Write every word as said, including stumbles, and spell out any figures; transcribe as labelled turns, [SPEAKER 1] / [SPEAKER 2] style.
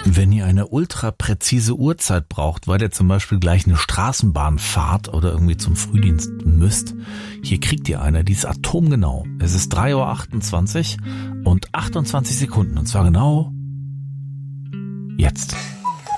[SPEAKER 1] Wenn ihr eine ultra präzise Uhrzeit braucht, weil ihr zum Beispiel gleich eine Straßenbahn fahrt oder irgendwie zum Frühdienst müsst, hier kriegt ihr eine, die ist atomgenau. Es ist drei Uhr achtundzwanzig und achtundzwanzig Sekunden und zwar genau jetzt.